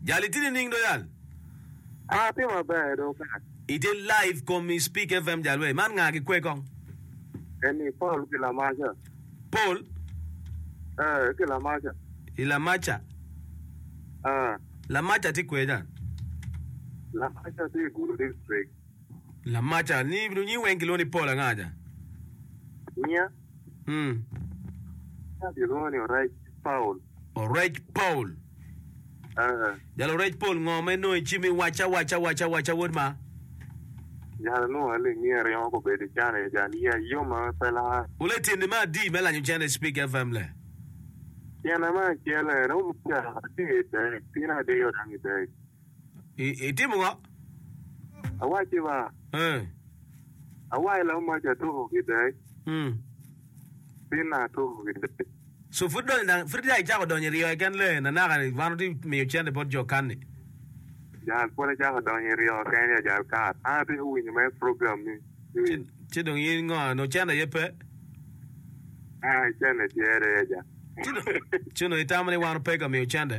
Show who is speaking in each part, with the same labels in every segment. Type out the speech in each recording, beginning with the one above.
Speaker 1: Jali tini ning do yal.
Speaker 2: Ati maber do ka.
Speaker 1: Ite live komi Speak FM jalwe. Man nga ki kwe kong.
Speaker 2: Eni Paul kila macha.
Speaker 1: Paul.
Speaker 2: Kila macha.
Speaker 1: Ila macha. La macha ti kwe jan.
Speaker 2: La macha ti Gulu district.
Speaker 1: La macha ni wengi lo ni Paul ngaja.
Speaker 2: Nya. Di lo ni right Paul.
Speaker 1: Right Paul. Jalo right Paul ngome no chimi wacha word ma.
Speaker 2: Jalo no ale ni area ko be de chane jani ya yoma pela.
Speaker 1: Ule tindi ma di mela nyu chane Speak FM le.
Speaker 2: Yana ma kele no mcha ti de tina de yo dangi de.
Speaker 1: Iti mo ngo?
Speaker 2: Awachi ba. Awai la ma ja to ki de. Tina to ki de.
Speaker 1: So fudda ija ko donye riyo ken le na na kan vanu ti mi chende pod jo kan ni.
Speaker 2: Ja ko ja ko donye riyo ken ja ka. Ti wi ni me program ni.
Speaker 1: Ti dong yin ngo no chende yepe.
Speaker 2: Chende jere ja.
Speaker 1: Chuno itamani wanu pega mi chende.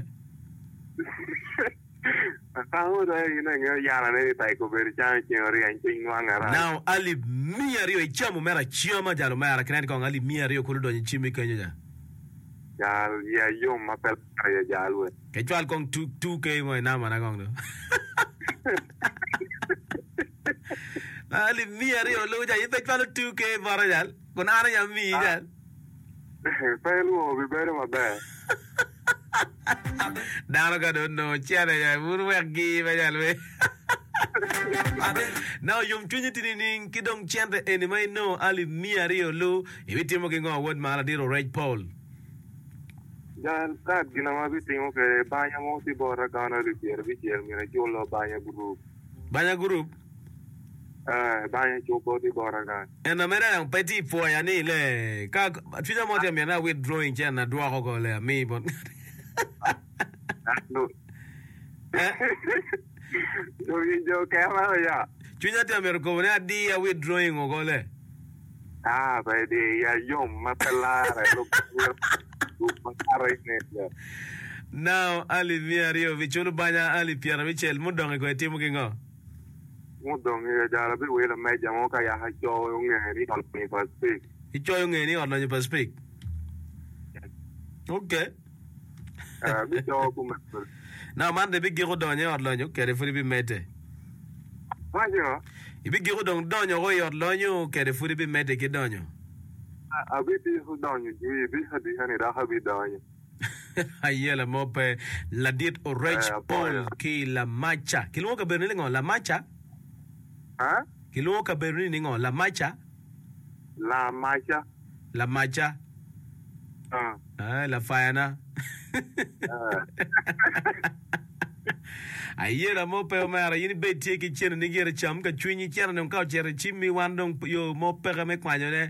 Speaker 1: Now ali mia rio ichamu mera chioma jalo mera kanani kong ali mia rio kulu donye chimi kenyo ja.
Speaker 2: Jal ya yom mapel ya jalwe.
Speaker 1: Kechwal kong 2K mo nama na kong do. Ali mia rio lo ja yite chwal 2K bara jal. Kun ana ya mi jal.
Speaker 2: Pelu bibere mabe.
Speaker 1: Dano ka don't know chane ya muru wagi ba jal we. Now yung chunyi tinining kidong chante anyway no ali mia rio lo ibitimo kingo word mala diro right Paul.
Speaker 2: Jan kad ginama bitimo ke banya mo si bora kana lipier mira jolo banya group.
Speaker 1: Banya group?
Speaker 2: Banya choko di bora kan.
Speaker 1: En amera ang petit po ya ni le. Ka twiza mo te mena withdrawing chen na dua ko le mi bon.
Speaker 2: No. Jo kama ya.
Speaker 1: Twiza te mera ko na di ya withdrawing ko le.
Speaker 2: Ba de ya yom mapela lo.
Speaker 1: Now ali mia rio vichulu banya ali piara michel mudong ko timu kingo.
Speaker 2: Mudong ya jara bi wela meja mo ka ya ha jo ngeni on me for speak.
Speaker 1: Icho ngeni on no for speak. Okay.
Speaker 2: Bi jo ku me.
Speaker 1: Now man de bigi rodonye on lo kere furi bi mete.
Speaker 2: Majo.
Speaker 1: Ibi gi rodong donyo go yor lonyo kere furi bi mete ki donyo.
Speaker 2: Abiti hu donyo ji bi hadi hani da habi donyo.
Speaker 1: Ayela mope la dit o Rich Paul ki la macha. Kilungo ka Berlin ngo la macha? Kilungo ka Berlin ngo la macha?
Speaker 2: La macha.
Speaker 1: La macha. La fayana. Ayela mope o mara yini beti ki chene nigere cham ka chwinyi chene non ka chere chimi wandong yo mope ka me kwanyo ne.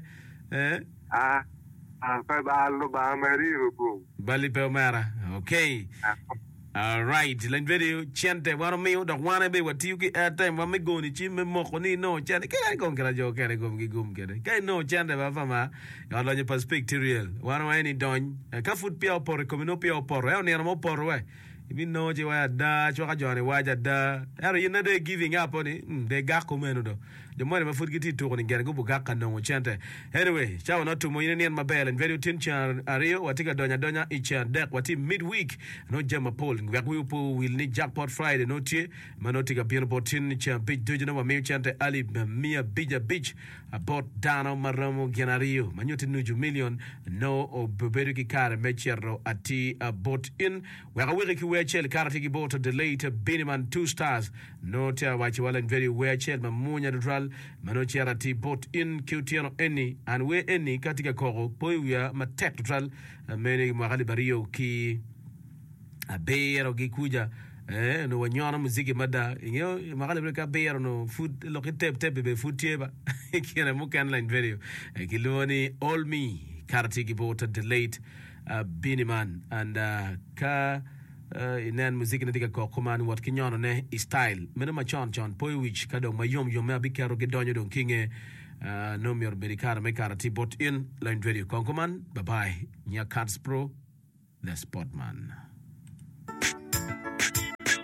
Speaker 2: Fa ballo ba mari ruku.
Speaker 1: Bali pe mara. Okay. All right. Len video chente wano mi do wana be wati ki airtime wa me go ni chi me moko ni no chente ke ko kera jo kere gum gi gum kere. Ke no chente ba fama. Ya lo ni perspective. Wano any don. Ka food pia por ko no pia por. E ni mo por we. Ibi no je wa da chwa ka jone wa ja da. Ero you know they giving up on it. They ga ko meno do. The money ma food giti to ko ni gere go buga kan no chente. Anyway, chawo not to mo yini en mabel and very tin chan ario watika donya ichan deck wati midweek no jama poll ngakwi upo will need jackpot Friday no tie manotika billboard tin chan big dojino wa mi chante ali mia bija beach about dano maramo genario manyoti nuju million no o beberu ki kare mechero ati bot in wega ki wechel karati ki bot delayed Biniman 2 stars no tia wachi wala very wechel mamunya dral manochera ati bot in qtiano any and we any katika koro poya matek dral mene magali bario ki abero gikuja no wanyona muziki mada inyo magali breka bero no food lo tep be food tieba kina mukan line video kiloni all me karati ki bot delayed Biniman and ka inan muziki natika ko komani wat kinyono ne style mena machon poy which kado mayom yom abi karo gedonyo don kinge no mior berikara me karati bot in line video konkoman bye bye nya cards pro the sportman.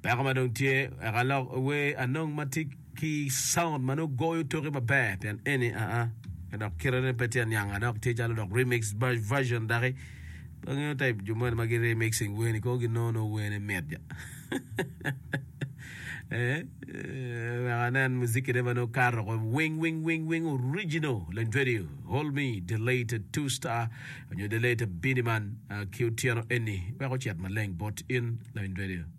Speaker 1: Pero ma dong tie agalog we anong matiki sound mano go you to ma bad and any and kira petian yang adok tie jalo dok remix version dari bang type juman magi remixing we ni ko gi no we ni media Maganan musiki de mano carro wing original Line Radio hold me delated 2-star and you delated Biniman Q Tiano Eni we ko chat maleng bot in Line Radio